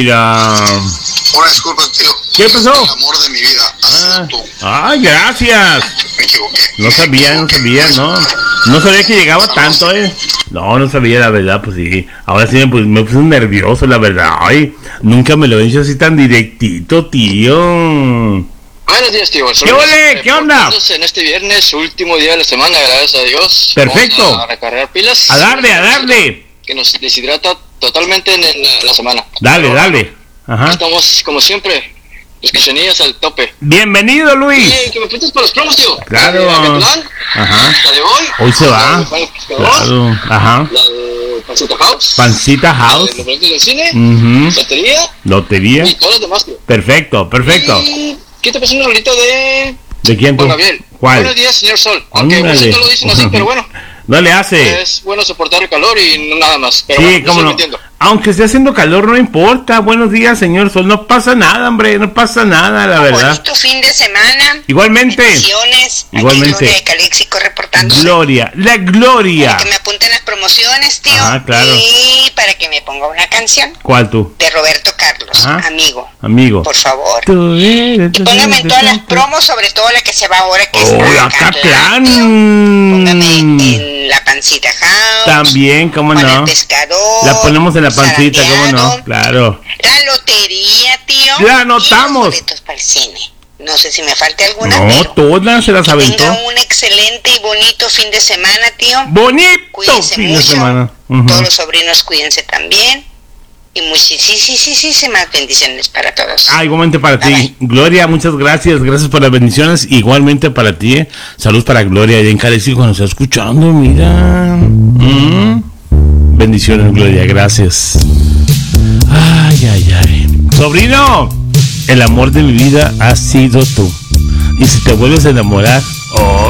Mira. Una disculpa, tío. ¿Qué pasó? El amor de mi vida ha sido tú. Ay, gracias. Me equivoqué. No sabía, ¿no? No sabía que llegaba tanto, No sabía, la verdad, pues sí. Ahora sí me puse nervioso, la verdad. Ay, nunca me lo he hecho así tan directito, tío. Buenos días, tío. ¿Qué ole? ¿Qué onda? En este viernes, último día de la semana, gracias a Dios. Perfecto. Vamos a recargar pilas. A darle. Que nos deshidrata totalmente en la semana. Dale. Ajá. Estamos, como siempre, los quesenillas al tope. Bienvenido, Luis. Que me apuntes para los promos, tío. Claro. Ajá. La de hoy. Hoy se va. Claro. Ajá. La de Pancita House. Pancita House. Los boletos del cine. Uh-huh. Lotería. Y todos los demás, tío. Perfecto. Y ¿qué te pasó un rolito de... ¿De quién tú? Juan Gabriel. ¿Cuál? Buenos días, señor Sol. Aunque muchos no lo dicen así, pero bueno. No le hace. Es bueno soportar el calor y no nada más. Pero sí, bueno, cómo no. Aunque esté haciendo calor, no importa. Buenos días, señor Sol. No pasa nada, hombre. No pasa nada, la verdad. Bonito fin de semana. Igualmente. Bendiciones. Igualmente. Gloria de Calixico reportando. Gloria. La Gloria. Para que me apunten las promociones, tío. Ah, claro. Y para que me ponga una canción. ¿Cuál tú? De Roberto Carlos. Ajá. Amigo. Por favor. Y póngame en todas las promos, sobre todo la que se va ahora, que es Acatlán. Póngame en la Pancita House. También, cómo no. El pescador. La ponemos en la pancita, cómo no. Claro. La lotería, tío. La anotamos. Y los boletos para el cine. No sé si me falta alguna. No, todas se las aventó. Tenga un excelente y bonito fin de semana, tío. Bonito cuídense fin mucho. De semana. Todos los sobrinos cuídense también. Y muchísimas bendiciones para todos. Igualmente para ti. Gloria, muchas gracias. Gracias por las bendiciones. Igualmente para ti. Salud para Gloria. Y en Calixico nos está escuchando, mira. Bendiciones, Gloria. Gracias. Ay. Sobrino, el amor de mi vida ha sido tú. Y si te vuelves a enamorar,